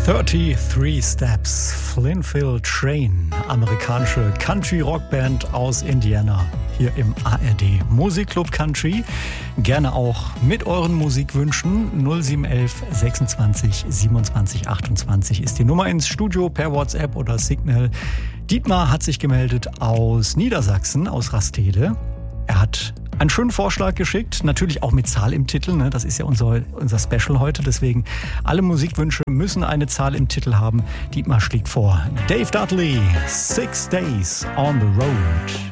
33 Steps, Flynville Train, amerikanische Country-Rock-Band aus Indiana, hier im ARD Musikclub Country. Gerne auch mit euren Musikwünschen. 0711 26 27 28 ist die Nummer ins Studio per WhatsApp oder Signal. Dietmar hat sich gemeldet aus Niedersachsen, aus Rastede. Er hat einen schönen Vorschlag geschickt, natürlich auch mit Zahl im Titel, ne? Das ist ja unser Special heute, deswegen alle Musikwünsche müssen eine Zahl im Titel haben. Dietmar schlägt vor Dave Dudley, 6 Days on the Road.